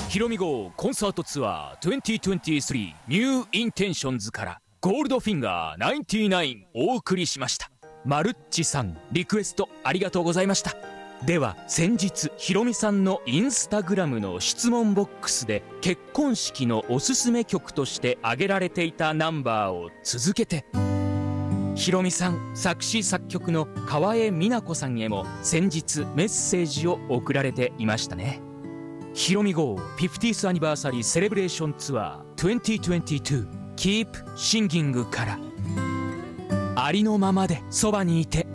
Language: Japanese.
ヒロミ号コンサートツアー2023ニューインテンションズからゴールドフィンガー99お送りしました。マルッチさん、リクエストありがとうございました。では先日ヒロミさんのインスタグラムの質問ボックスで結婚式のおすすめ曲として挙げられていたナンバーを続けて、ヒロミさん作詞作曲の川江美奈子さんへも先日メッセージを送られていましたね。ヒロミ号 50th アニバーサリーセレブレーションツアー2022 Keep Singing から、ありのままでそばにいて